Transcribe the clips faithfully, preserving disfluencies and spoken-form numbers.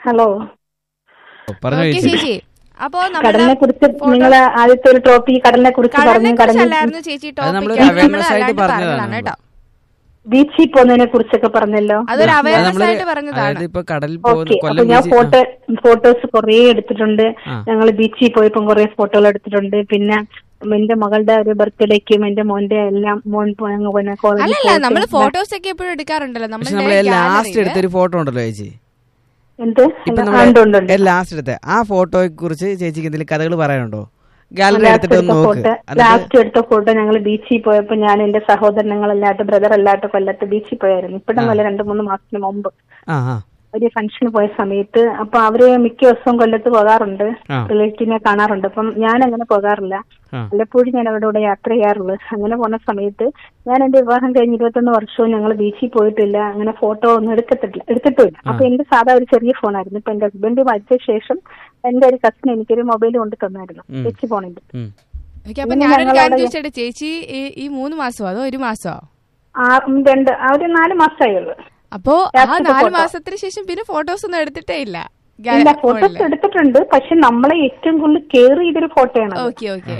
Hello, ചേച്ചി. അപ്പോ കടലിനെ കുറിച്ച് നിങ്ങൾ ആദ്യത്തെ ഒരു ടോപ്പിക് കടലിനെ കുറിച്ച് പറഞ്ഞു. കടലിനെ ചേച്ചി ടോപ്പിക് ബീച്ചിൽ പോകുന്നതിനെ കുറിച്ചൊക്കെ പറഞ്ഞല്ലോ. അതൊരു അവയർനെസ് ആയിട്ട് പറഞ്ഞതാണ്. അപ്പൊ ഞാൻ ഫോട്ടോ ഫോട്ടോസ് കൊറേ എടുത്തിട്ടുണ്ട്. ഞങ്ങൾ ബീച്ചിൽ പോയപ്പോ കൊറേ ഫോട്ടോകൾ എടുത്തിട്ടുണ്ട്. പിന്നെ എന്റെ മകളുടെ ഒരു ബർത്ത്ഡേക്കും എന്റെ മോന്റെ എല്ലാം മോൻ നമ്മള് ഫോട്ടോസ് ഒക്കെ എപ്പോഴും എടുക്കാറുണ്ടല്ലോ. ലാസ്റ്റ് എടുത്തൊരു ഫോട്ടോ ഉണ്ടല്ലോ ചേച്ചി, എന്ത് ലാസ്റ്റ് എടുത്ത ആ ഫോട്ടോയെ കുറിച്ച് ചേച്ചിക്ക് എന്തെങ്കിലും കഥകൾ പറയാനുണ്ടോ? ഗാലറി എടുത്തിട്ട് ലാസ്റ്റ് എടുത്ത ഫോട്ടോ ഞങ്ങൾ ബീച്ചിൽ പോയപ്പോ ഞാൻ എന്റെ സഹോദരങ്ങളല്ലാട്ട് ബ്രദർ അല്ലാട്ട് കൊല്ലത്ത് ബീച്ചിൽ പോയായിരുന്നു. ഇപ്പോഴൊന്നുമല്ല, രണ്ടു മൂന്ന് മാസത്തിന് മുമ്പ് ഒരു ഫംഗ്ഷന് പോയ സമയത്ത്. അപ്പൊ അവര് മിക്ക ദിവസവും കൊല്ലത്ത് പോകാറുണ്ട്, റിലേറ്റീവിനെ കാണാറുണ്ട്. അപ്പം ഞാൻ അങ്ങനെ പോകാറില്ല, വല്ലപ്പോഴും ഞാൻ അവരുടെ കൂടെ യാത്ര ചെയ്യാറുള്ളു. അങ്ങനെ പോണ സമയത്ത് ഞാൻ എന്റെ വിവാഹം കഴിഞ്ഞ് ഇരുപത്തൊന്ന് വർഷവും ഞങ്ങൾ ബീച്ചിൽ പോയിട്ടില്ല, അങ്ങനെ ഫോട്ടോ ഒന്നും എടുക്കത്തില്ല എടുത്തിട്ടില്ല. അപ്പൊ എന്റെ സാധാ ഒരു ചെറിയ ഫോണായിരുന്നു. ഇപ്പൊ എന്റെ ഹസ്ബൻഡ് മരിച്ച ശേഷം എന്റെ ഒരു കസിൻ എനിക്കൊരു മൊബൈൽ കൊണ്ട് തന്നായിരുന്നു ബീച്ചിൽ പോണെങ്കിൽ. ചേച്ചി ഈ മൂന്ന് മാസമോ അതോ ഒരു മാസമോ? രണ്ട് ഒരു നാല് മാസമായുള്ളൂ. അപ്പോ ആ നാല് മാസത്തിന് ശേഷം പിന്നെ ഫോട്ടോസ് ഒന്നും എടുത്തിട്ടേ ഇല്ല? ഇല്ല, ഫോട്ടോസ് എടുത്തിട്ടുണ്ട്. പക്ഷെ നമ്മളെ ഏറ്റവും കൂടുതൽ കെയർ ചെയ്തൊരു ഫോട്ടോയാണ്. ഓക്കെ ഓക്കെ,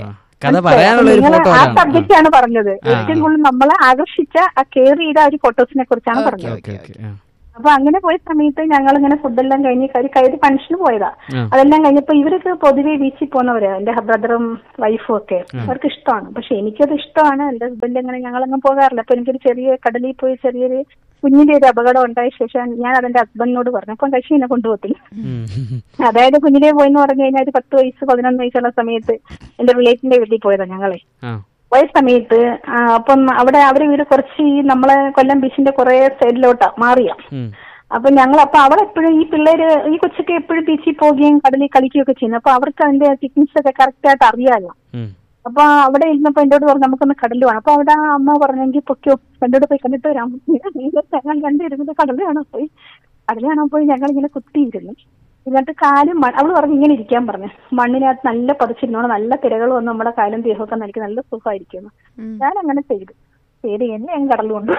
ആ സബ്ജക്റ്റ് ആണ് പറഞ്ഞത്. ഏറ്റവും കൂടുതൽ നമ്മളെ ആകർഷിച്ച ആ കെയർ ചെയ്ത ഒരു ഫോട്ടോസിനെ കുറിച്ചാണ് പറഞ്ഞത്. അപ്പൊ അങ്ങനെ പോയ സമയത്ത് ഞങ്ങൾ ഇങ്ങനെ ഫുഡെല്ലാം കഴിഞ്ഞ് കയറി ഫംഗ്ഷന് പോയതാ. അതെല്ലാം കഴിഞ്ഞപ്പോ ഇവരൊക്കെ പൊതുവെ ബീച്ചിൽ പോകുന്നവരാ, എന്റെ ബ്രദറും വൈഫും ഒക്കെ. അവർക്ക് ഇഷ്ടമാണ്, പക്ഷെ എനിക്കത് ഇഷ്ടമാണ്. എന്റെ ഹസ്ബൻഡ് അങ്ങനെ ഞങ്ങളങ്ങ് പോകാറില്ല. അപ്പൊ എനിക്കൊരു ചെറിയ കടലിൽ പോയി ചെറിയൊരു കുഞ്ഞിന്റെ ഒരു അപകടം ഉണ്ടായ ശേഷം ഞാൻ അതെന്റെ ഹസ്ബൻഡിനോട് പറഞ്ഞു. അപ്പം കക്ഷി എന്നെ കൊണ്ടുപോകത്തില്ല. അതായത് കുഞ്ഞിനെ പോയെന്ന് പറഞ്ഞു കഴിഞ്ഞാൽ ഒരു പത്ത് വയസ്സ് പതിനൊന്ന് വയസ്സുള്ള സമയത്ത് എന്റെ റിലേറ്റീവിന്റെ വീട്ടിൽ പോയതാ ഞങ്ങളെ. പോയ സമയത്ത് അപ്പം അവിടെ അവര് വീട് കുറച്ച് ഈ നമ്മളെ കൊല്ലം ബീച്ചിന്റെ കുറെ സൈഡിലോട്ടാ മാറിയാ. അപ്പൊ ഞങ്ങൾ അപ്പൊ അവളെപ്പോഴും ഈ പിള്ളേര് ഈ കൊച്ചൊക്കെ എപ്പോഴും ബീച്ചിൽ പോവുകയും കടലിൽ കളിക്കുകയൊക്കെ ചെയ്യുന്നു. അപ്പൊ അവർക്ക് അതിന്റെ തിക്നെസ് ഒക്കെ കറക്റ്റ് ആയിട്ട് അറിയാമല്ലോ. അപ്പൊ അവിടെ ഇരുന്നപ്പോ എന്നോട് പറഞ്ഞു നമുക്കൊന്ന് കടല് വേണം. അപ്പൊ അവിടെ അമ്മ പറഞ്ഞെങ്കിൽ പൊക്കോ, രണ്ടോട് പോയി കണ്ടിട്ട് വരാം. ഞങ്ങൾ കണ്ടിരുന്നത് കടല് കാണാൻ പോയി. കടല് കാണാൻ പോയി ഞങ്ങൾ ഇങ്ങനെ കുത്തിയിരുന്നു. എന്നിട്ട് കാലും അവള് പറഞ്ഞു ഇങ്ങനെ ഇരിക്കാൻ പറഞ്ഞു. മണ്ണിനകത്ത് നല്ല പതിച്ചിരുന്നോണ്ട് നല്ല തിരകൾ വന്ന് നമ്മുടെ കാലും ദേഹമൊക്കെ എനിക്ക് നല്ല സുഖമായിരിക്കുന്നു. ഞാൻ അങ്ങനെ ചെയ്തു ചെയ്ത് എന്നെ ഞാൻ കടൽ കൊണ്ടു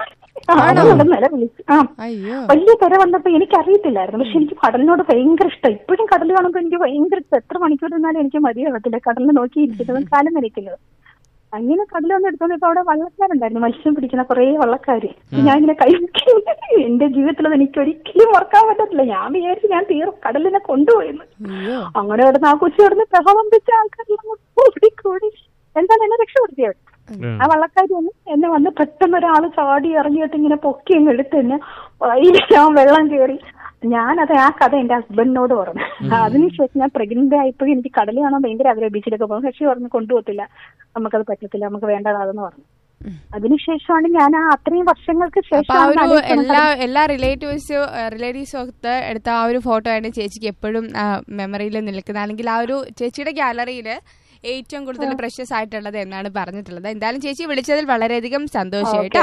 നില വിളിച്ചു. ആ വലിയ തിര വന്നപ്പോ എനിക്ക് അറിയത്തില്ലായിരുന്നു. പക്ഷെ എനിക്ക് കടലിനോട് ഭയങ്കര ഇഷ്ടം. ഇപ്പോഴും കടൽ കാണുമ്പോൾ എനിക്ക് ഭയങ്കര ഇഷ്ടം. എത്ര മണിക്കൂർ ഇരുന്നാലും എനിക്ക് മതിയാകത്തില്ല കടലിനെ നോക്കിയിരിക്കുന്നതും കാലം നനയ്ക്കുന്നത്. അങ്ങനെ കടൽ വന്ന് എടുത്തോണ്ടിപ്പോ അവിടെ വള്ളക്കാരുണ്ടായിരുന്നു, മത്സ്യം പിടിക്കുന്ന കുറെ വള്ളക്കാര്. ഞാൻ ഇങ്ങനെ കൈ എന്റെ ജീവിതത്തിൽ അത് എനിക്ക് ഒരിക്കലും മറക്കാൻ പറ്റത്തില്ല. ഞാൻ വിചാരിച്ചു ഞാൻ തീർ കടലിനെ കൊണ്ടുപോയെന്ന്. അങ്ങനെ കിടന്ന് ആ കൊച്ചു കിടന്ന് പ്രഹവമ്പിച്ച ആൾക്കാരെല്ലാം കൂടി കൂടി എന്താണ് എന്നെ രക്ഷപ്പെടുത്തിയത്. ആ വള്ളക്കാരി ഒന്ന് എന്നെ വന്ന് പെട്ടെന്ന് ഒരാള് ചാടി ഇറങ്ങിയിട്ട് ഇങ്ങനെ പൊക്കി അങ്ങ് എടുത്ത് തന്നെ ഞാൻ വെള്ളം കയറി. ഞാനത് ആ കഥ എന്റെ ഹസ്ബൻഡിനോട് പറഞ്ഞു. അതിനുശേഷം ഞാൻ പ്രഗ്നന്റ് ആയപ്പോഴും എനിക്ക് കടൽ കാണാൻ ഭയങ്കര ആഗ്രഹം, ബീച്ചിലൊക്കെ പോകും. പക്ഷേ പറഞ്ഞു കൊണ്ടുപോകത്തില്ല, നമുക്കത് പറ്റത്തില്ല, നമുക്ക് വേണ്ടതാണെന്ന് പറഞ്ഞു. അതിനുശേഷമാണ് ഞാൻ ആ അത്രയും വർഷങ്ങൾക്ക് ശേഷം എല്ലാ എല്ലാ റിലേറ്റീവ്സും റിലേറ്റീവ്സും ഒക്കെ എടുത്ത ആ ഒരു ഫോട്ടോ ആണ് ചേച്ചിക്ക് എപ്പോഴും മെമ്മറിയിൽ നിൽക്കുന്നത്. അല്ലെങ്കിൽ ആ ഒരു ചേച്ചിയുടെ ഗാലറിയിൽ ഏറ്റവും കൂടുതൽ പ്രഷ്യസ് ആയിട്ടുള്ളത് എന്നാണ് പറഞ്ഞിട്ടുള്ളത്. എന്തായാലും ചേച്ചി വിളിച്ചതിൽ വളരെയധികം സന്തോഷം കേട്ടോ.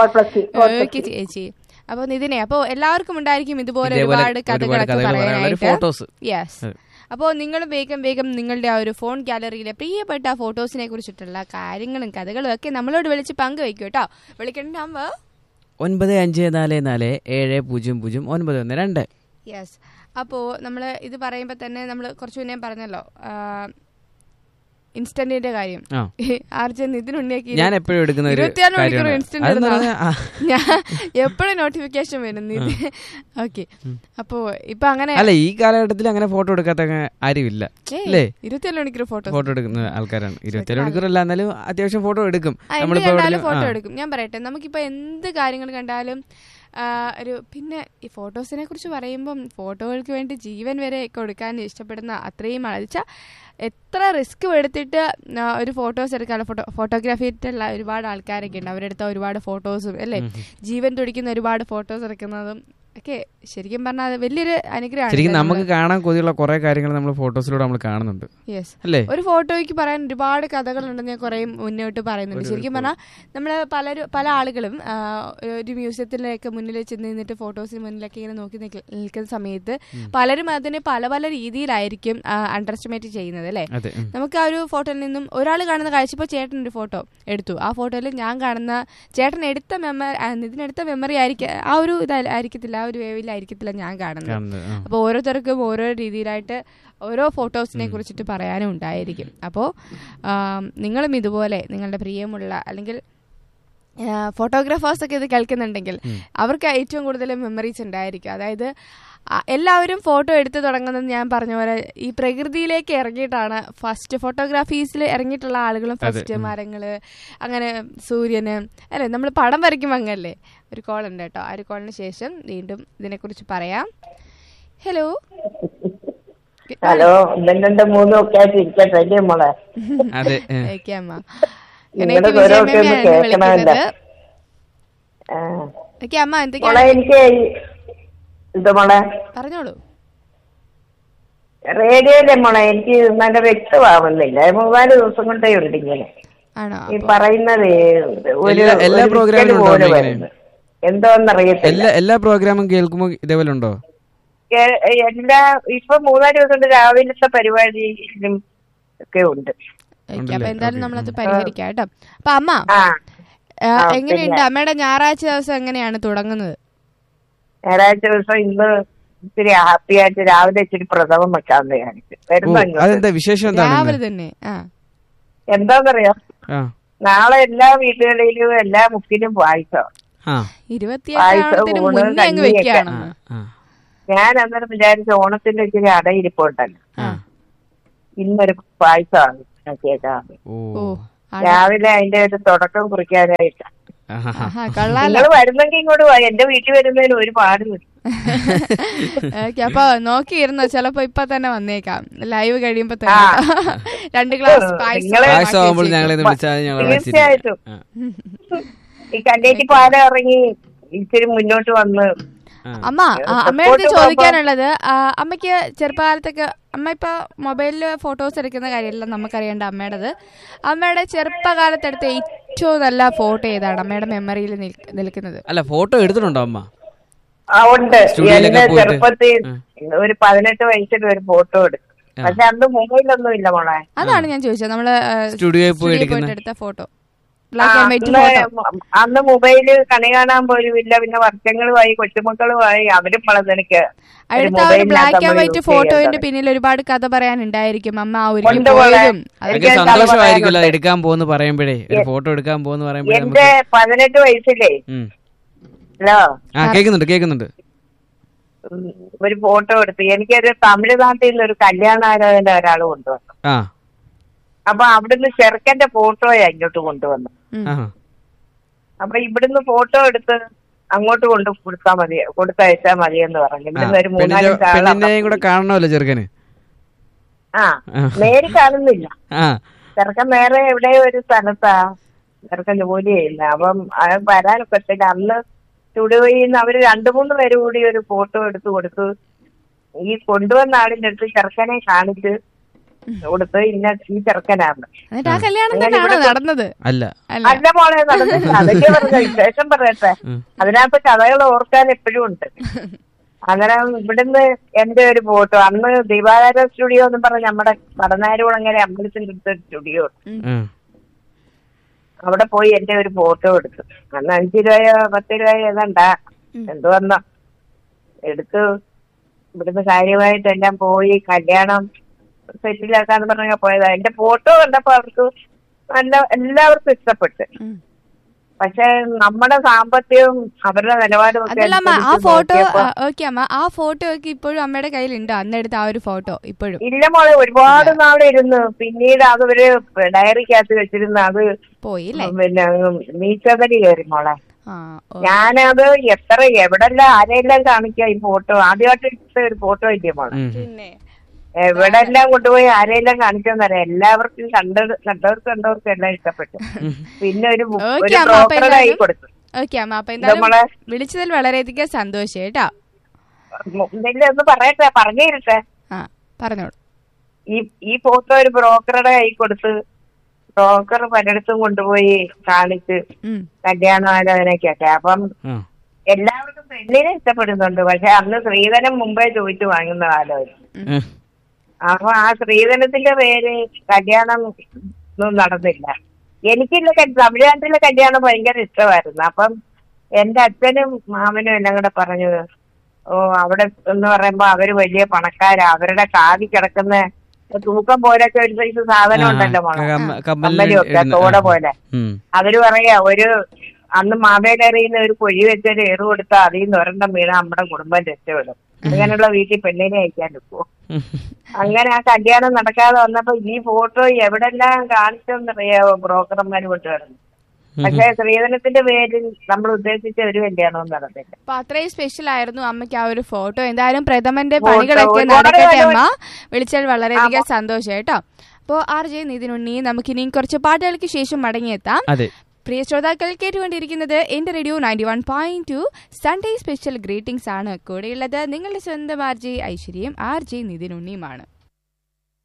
ഓക്കെ ചേച്ചി. അപ്പൊ നിതിനെ, അപ്പൊ എല്ലാവർക്കും ഉണ്ടായിരിക്കും ഇതുപോലെ ഒരുപാട് കഥകളൊക്കെ പറയാനായിട്ട്. യെസ്. അപ്പോൾ നിങ്ങൾ വേഗം വേഗം നിങ്ങളുടെ ആ ഒരു ഫോൺ ഗാലറിയിലെ പ്രിയപ്പെട്ട ഫോട്ടോസിനെ കുറിച്ചിട്ടുള്ള കാര്യങ്ങളും കഥകളും ഒക്കെ നമ്മളോട് വിളിച്ച് പങ്കുവയ്ക്കും കേട്ടോ. വിളിക്കേണ്ട നമ്പർ ഒൻപത് അഞ്ച് നാല് നാല് ഏഴ് പൂജ്യം പൂജ്യം ഒൻപത് ഒന്ന് രണ്ട്. യെസ്. അപ്പോൾ നമ്മൾ ഇത് പറയുമ്പോൾ തന്നെ നമ്മൾ കുറച്ച് മുന്നേ പറഞ്ഞല്ലോ ഇൻസ്റ്റന്റിന്റെ കാര്യം. ആർജൻ ഇതിനുണ്ണിയാക്കി ഞാൻ എപ്പോഴും എടുക്കുന്ന ഇരുപത്തിയാറ് മണിക്കൂർ ഇൻസ്റ്റന്റ് ഞാൻ എപ്പോഴും നോട്ടിഫിക്കേഷൻ വരുന്നു ഇത്. ഓക്കെ. അപ്പോ ഇപ്പൊ അങ്ങനെ അല്ല, ഈ കാലഘട്ടത്തിൽ അങ്ങനെ ഫോട്ടോ എടുക്കാത്ത ആരുമില്ല അല്ലേ? ഇരുപത്തിയാറ് മണിക്കൂർ ഫോട്ടോ ഫോട്ടോ എടുക്കുന്ന ആൾക്കാരാണ്. ഇരുപത്തിയാറ് മണിക്കൂർ അല്ല, എന്നാലും അത്യാവശ്യം ഫോട്ടോ എടുക്കും. ഫോട്ടോ എടുക്കും. ഞാൻ പറയട്ടെ, നമുക്കിപ്പോ എന്ത് കാര്യങ്ങൾ കണ്ടാലും ഒരു പിന്നെ ഈ ഫോട്ടോസിനെ കുറിച്ച് പറയുമ്പം ഫോട്ടോകൾക്ക് വേണ്ടി ജീവൻ വരെ കൊടുക്കാൻ ഇഷ്ടപ്പെടുന്ന അത്രയും വെച്ചാൽ എത്ര റിസ്ക് എടുത്തിട്ട് ഒരു ഫോട്ടോസ് എടുക്കാനുള്ള ഫോട്ടോ ഫോട്ടോഗ്രാഫിയിട്ടുള്ള ഒരുപാട് ആൾക്കാരൊക്കെ ഉണ്ട്. അവരെടുത്ത ഒരുപാട് ഫോട്ടോസും അല്ലേ, ജീവൻ തുടിക്കുന്ന ഒരുപാട് ഫോട്ടോസ് എടുക്കുന്നതും ഒക്കെ ശരിക്കും പറഞ്ഞാൽ വലിയൊരു അനുഗ്രഹമാണ്. ശരിക്കും നമുക്ക് കാണാൻ കൊതിയുള്ള കുറെ കാര്യങ്ങൾ നമ്മൾ ഫോട്ടോസിലൂടെ നമ്മൾ കാണുന്നുണ്ട്. യെസ്. ഒരു ഫോട്ടോയ്ക്ക് പറയാൻ ഒരുപാട് കഥകളുണ്ടെന്ന് ഞാൻ കുറെ മുന്നോട്ട് പറയുന്നുണ്ട്. ശരിക്കും പറഞ്ഞാൽ നമ്മൾ പലരും പല ആളുകളും ഒരു മ്യൂസിയത്തിലേക്ക് മുന്നിൽ ചെന്ന് നിന്നിട്ട് ഫോട്ടോസിന് മുന്നിലൊക്കെ ഇങ്ങനെ നോക്കി നിൽക്കുന്ന സമയത്ത് പലരും അതിനെ പല പല രീതിയിലായിരിക്കും അണ്ടർ എസ്റ്റിമേറ്റ് ചെയ്യുന്നത് അല്ലേ. നമുക്ക് ആ ഒരു ഫോട്ടോയിൽ നിന്നും ഒരാൾ കാണുന്ന കാഴ്ച, ഇപ്പോൾ ചേട്ടൻ ഒരു ഫോട്ടോ എടുത്തു, ആ ഫോട്ടോയിൽ ഞാൻ കാണുന്ന ചേട്ടൻ എടുത്ത മെമ്മറി ഇതിനെടുത്ത മെമ്മറി ആയിരിക്കും ആ ഒരു ഇതായിരിക്കത്തില്ല ഒരു വേവിലായിരിക്കത്തില്ല ഞാൻ കാണുന്നത്. അപ്പോൾ ഓരോരുത്തർക്കും ഓരോ രീതിയിലായിട്ട് ഓരോ ഫോട്ടോസിനെ കുറിച്ചിട്ട് പറയാനും ഉണ്ടായിരിക്കും. അപ്പോൾ നിങ്ങളും ഇതുപോലെ നിങ്ങളുടെ പ്രിയമുള്ള അല്ലെങ്കിൽ ഫോട്ടോഗ്രാഫേഴ്സൊക്കെ ഇത് കേൾക്കുന്നുണ്ടെങ്കിൽ അവർക്ക് ഏറ്റവും കൂടുതൽ മെമ്മറീസ് ഉണ്ടായിരിക്കും. അതായത് എല്ലാവരും ഫോട്ടോ എടുത്ത് തുടങ്ങുന്നത് ഞാൻ പറഞ്ഞ പോലെ ഈ പ്രകൃതിയിലേക്ക് ഇറങ്ങിയിട്ടാണ്. ഫസ്റ്റ് ഫോട്ടോഗ്രാഫീസിൽ ഇറങ്ങിയിട്ടുള്ള ആളുകളും ഫസ്റ്റ് മരങ്ങള്, അങ്ങനെ സൂര്യന് അല്ലെ, നമ്മൾ പടം വരയ്ക്കുമ്പോൾ അങ്ങല്ലേ. ഒരു കോൾ ഉണ്ട് കേട്ടോ, ആ ഒരു കോളിന് ശേഷം വീണ്ടും ഇതിനെക്കുറിച്ച് പറയാം. ഹലോ ഹലോ രണ്ടും മൂന്നും ഒക്കെ ആയിട്ട് ഇരിക്കട്ടെ മോളെ. ഓക്കെ അമ്മ, വിളിക്കുന്നത്. ഓക്കെ അമ്മ, എന്തൊക്കെയാണ് എനിക്ക് പറഞ്ഞോളൂ. റേഡിയോയിലെ മോളെ എനിക്ക് നല്ല വ്യക്തമാവുന്നില്ല. മൂന്നാല് ദിവസം കൊണ്ടേ ഉണ്ട് ഇങ്ങനെ ഈ പറയുന്നത്. എല്ലാ പ്രോഗ്രാമിലും എന്തോന്നറിയത്തില്ല. എല്ലാ പ്രോഗ്രാമും കേൾക്കുമ്പോ ഇതേപോലെ ഉണ്ടോ? എല്ലാ ഇപ്പൊ മൂന്നാല് ദിവസം കൊണ്ട് രാവിലത്തെ പരിപാടിയിലും ഒക്കെ ഉണ്ട്. അപ്പൊ എന്തായാലും നമ്മളത് പരിഹരിക്കാം കേട്ടോ. അപ്പൊ അമ്മ എങ്ങനെയുണ്ട് അമ്മയുടെ ഞായറാഴ്ച ദിവസം എങ്ങനെയാണ് തുടങ്ങുന്നത്? ഞായറാഴ്ച ദിവസം ഇന്ന് ഇത്തിരി ഹാപ്പി ആയിട്ട് രാവിലെ ഇച്ചിരി പ്രഥമം വെക്കാന്ന് വിചാരിച്ചു. രാവിലെ തന്നെ എന്താന്നറിയാം, നാളെ എല്ലാ വീടുകളിലും എല്ലാ മുക്കിലും പായസം. ഞാൻ അന്നേരം വിചാരിച്ചു ഓണത്തിന്റെ ഇച്ചിരി അടയിരിപ്പുണ്ടല്ലോ, ഇന്നൊരു പായസമാണ് കേൾക്കാറ്. രാവിലെ അതിന്റെ ഒരു തുടക്കം കുറിക്കാനായിട്ട്. നിങ്ങൾ വരുന്നെങ്കിൽ ഇങ്ങോട്ട് പോയി, എന്റെ വീട്ടിൽ വരുന്നതിന് ഒരു പാട് വരും. അപ്പൊ നോക്കിയിരുന്നോ, ചിലപ്പോ ഇപ്പൊ തന്നെ വന്നേക്കാം ലൈവ് കഴിയുമ്പോ തന്നെ രണ്ട് ഗ്ലാസ് തീർച്ചയായിട്ടും. ഈ കല്ലേറ്റി പാല ഇറങ്ങി ഇച്ചിരി മുന്നോട്ട് വന്ന്. അമ്മ അമ്മയുടെ ചോദിക്കാനുള്ളത്, അമ്മയ്ക്ക് ചെറുപ്പകാലത്തൊക്കെ അമ്മ ഇപ്പൊ മൊബൈലില് ഫോട്ടോസ് എടുക്കുന്ന കാര്യമെല്ലാം നമുക്കറിയേണ്ട അമ്മയുടേത്. അമ്മയുടെ ചെറുപ്പകാലത്ത് എടുത്ത ഏറ്റവും നല്ല ഫോട്ടോ ഏതാണ് അമ്മയുടെ മെമ്മറിയിൽ നിൽക്കുന്നത്? അല്ല, ഫോട്ടോ എടുത്തിട്ടുണ്ടോ അമ്മ? ഉണ്ട്. എന്റെ ചെറുപ്പത്തിൽ ഒരു പതിനെട്ട് വയസ്സിൽ ഒരു ഫോട്ടോ എടുത്തു. പക്ഷെ അന്ന് മൊബൈലൊന്നും ഇല്ല മോളെ. അതാണ് ഞാൻ ചോദിച്ചത്, നമ്മള് സ്റ്റുഡിയോയിൽ പോയി എടുത്ത ഫോട്ടോ. അന്ന് മൊബൈല് കണി കാണാൻ പോലും ഇല്ല. പിന്നെ വർഷങ്ങളുമായി കൊച്ചുമക്കളുമായി അവരും വളർന്നെനിക്ക് അടുത്ത ഒരു ബ്ലാക്ക് ആൻഡ് വൈറ്റ് ഫോട്ടോയുടെ പിന്നിൽ ഒരുപാട് കഥ പറയാനുണ്ടായിരിക്കും. അമ്മ സന്തോഷമായിരിക്കുമല്ലോ എടുക്കാൻ പോകുന്ന പറയുമ്പോഴേ, ഫോട്ടോ എടുക്കാൻ പോകുന്ന പറയുമ്പോഴേ. എന്റെ പതിനെട്ട് വയസ്സിലേ ഹലോ കേൾക്കുന്നുണ്ട് കേൾക്കുന്നുണ്ട് ഒരു ഫോട്ടോ എടുത്ത് എനിക്കൊരു തമിഴ്നാട്ടിൽ നിന്ന് ഒരു കല്യാണാലോചന ഒരാൾ കൊണ്ടുവന്നു. അപ്പൊ അവിടുന്ന് ചെറുക്കന്റെ ഫോട്ടോയാ ഇങ്ങോട്ട് കൊണ്ടുവന്നു. അപ്പൊ ഇവിടുന്ന് ഫോട്ടോ എടുത്ത് അങ്ങോട്ട് കൊണ്ട് കൊടുത്താ മതി, കൊടുത്തയച്ചാ മതി എന്ന് പറഞ്ഞു. ഇവിടുന്ന് ഒരു മൂന്നാല് കൂടെ കാണണമല്ലോ ചെറുക്കന്. ആ നേരി കാണുന്നില്ല. ചെറുക്കൻ വേറെ എവിടെ ഒരു സ്ഥലത്താ ചെറുക്കൻ ജോലി ചെയ്യുന്നത്. അപ്പം വരാനൊക്കത്തില്ല. അന്ന് സ്റ്റുഡിയോയിൽ നിന്ന് അവര് രണ്ടു മൂന്ന് പേര് കൂടി ഒരു ഫോട്ടോ എടുത്ത് കൊടുത്തു. ഈ കൊണ്ടുവന്ന ആളിന്റെ അടുത്ത് ചെറുക്കനെ കാണിച്ച് കൊടുത്ത് ഇന്ന ഈ ചെറുക്കനാണ്. നടന്നത് അല്ല മോളെ, നടന്നില്ല. അതൊക്കെ പറഞ്ഞ വിശേഷം പറയട്ടെ. അതിനകത്ത് കഥകൾ ഓർക്കാൻ എപ്പോഴും ഉണ്ട്. അന്നേരം ഇവിടുന്ന് എന്റെ ഒരു ഫോട്ടോ, അന്ന് ദീപാകാര സ്റ്റുഡിയോ എന്ന് പറഞ്ഞ നമ്മുടെ പടനാരുകുളങ്ങര അമ്പലത്തിന്റെ അടുത്ത് സ്റ്റുഡിയോ, അവിടെ പോയി എന്റെ ഒരു ഫോട്ടോ എടുത്തു. അന്ന് അഞ്ചു രൂപയോ പത്ത് രൂപയോ ഏതാണ്ടാ എന്ത് വന്ന എടുത്തു. ഇവിടുന്ന് കാര്യമായിട്ട് എല്ലാം പോയി കല്യാണം സെറ്റിലാക്കാന്ന് പറഞ്ഞ പോയതാ. എന്റെ ഫോട്ടോ കണ്ടപ്പോ അവർക്ക് നല്ല എല്ലാവർക്കും ഇഷ്ടപ്പെട്ട്. പക്ഷെ നമ്മുടെ സാമ്പത്തികവും അവരുടെ നിലവാരവും ആ ഫോട്ടോ ഓക്കെ അമ്മ, ആ ഫോട്ടോ ഒക്കെ ഇപ്പോഴും അമ്മയുടെ കയ്യിലുണ്ടോ? അന്നെടുത്ത ആ ഒരു ഫോട്ടോ ഇപ്പോഴും ഇല്ല മോളെ, ഒരുപാട് നാളെ ഇരുന്നു. പിന്നീട് അത് ഒരു ഡയറിക്കകത്ത് വെച്ചിരുന്ന അത് പോയില്ലേ, പിന്നെ മീച്ചതടി കയറി മോളെ. ഞാനത് എത്ര എവിടെല്ലാം ആരെല്ലാം കാണിക്കാം ഈ ഫോട്ടോ. ആദ്യമായിട്ട് എടുത്ത ഒരു ഫോട്ടോ ഇല്ലേ മോളെ, എവിടെ എല്ലാം കൊണ്ടുപോയി ആരെയെല്ലാം കാണിച്ചെന്നറിയാം. എല്ലാവർക്കും കണ്ട കണ്ടവർക്ക് കണ്ടവർക്കും എല്ലാം ഇഷ്ടപ്പെട്ടു. പിന്നെ ഒരു ബ്രോക്കറുടെ കൈ കൊടുത്തു. വിളിച്ചതിൽ വളരെയധികം സന്തോഷം കേട്ടോ. ഒന്ന് പറയട്ടെ, പറഞ്ഞു തരട്ടെ. പറഞ്ഞോളൂ. ഈ ഈ ഫോട്ടോ ഒരു ബ്രോക്കറുടെ കൈ കൊടുത്ത് ബ്രോക്കർ പലയിടത്തും കൊണ്ടുപോയി കാണിച്ച് കല്യാണാലോചനയ്ക്കൊക്കെ. അപ്പം എല്ലാവർക്കും പെണ്ണിനെ ഇഷ്ടപ്പെടുന്നുണ്ട്. പക്ഷെ അന്ന് സ്ത്രീധനം മുമ്പേ ചോദിച്ചു വാങ്ങുന്ന കാലമായിരുന്നു. അപ്പൊ ആ സ്ത്രീധനത്തിന്റെ പേര് കല്യാണം ഒന്നും നടന്നില്ല. എനിക്കില്ല, തമിഴ്നാട്ടിലെ കല്യാണം ഭയങ്കര ഇഷ്ടമായിരുന്നു. അപ്പം എന്റെ അച്ഛനും മാമനും എല്ലാം കൂടെ പറഞ്ഞു ഓ അവിടെ എന്ന് പറയുമ്പോ അവര് വലിയ പണക്കാരാ, അവരുടെ കാതി കിടക്കുന്ന തൂക്കം പോലൊക്കെ ഒരു സൈസ് സാധനം ഉണ്ടല്ലോ മോളെ, കമ്മലൊക്കെ തോട പോലെ. അവര് പറയാ ഒരു അന്ന് മാവേലെറിയുന്ന ഒരു കുഴി വെച്ചൊരു ഏറ് കൊടുത്താൽ അതിൽ നിന്ന് ഒരെണ്ണം വീണ നമ്മുടെ കുടുംബം രക്ഷപ്പെടും. അങ്ങനെയുള്ള വീട്ടിൽ പെണ്ണിനെ അയക്കാൻ നിൽക്കുവോ? അങ്ങനെ ആ കല്യാണം നടക്കാതെ വന്നപ്പോ ഈ ഫോട്ടോ എവിടെല്ലാം കാണിച്ചെന്നറിയാവോ ബ്രോക്കർമാര് കൊണ്ടുവരുന്നു. പക്ഷെ സ്ത്രീധനത്തിന്റെ പേരിൽ നമ്മൾ ഉദ്ദേശിച്ച ഒരു കല്യാണവും നടന്നില്ല. അപ്പൊ അത്രയും സ്പെഷ്യൽ ആയിരുന്നു അമ്മയ്ക്ക് ആ ഒരു ഫോട്ടോ. എന്തായാലും പ്രഥമന്റെ പണികളൊക്കെ നടക്കട്ടെ അമ്മ. വിളിച്ചാൽ വളരെയധികം സന്തോഷം കേട്ടോ. അപ്പോ ആർ ജെ നിതിനുണ്ണി, നമുക്കിനിയും കുറച്ച് പാട്ടുകൾക്ക് ശേഷം മടങ്ങിയെത്താം. പ്രിയ ശ്രോതാക്കൾ കേട്ടുകൊണ്ടിരിക്കുന്നത് എന്റെ radio ninety one point two Sunday special greetings ആണ്. കൂടെയുള്ളത് നിങ്ങളുടെ സ്വന്തം ആർ ജെ ഐശ്വര്യയും ആർ ജെ നിതിനുണ്ണിയുമാണ്.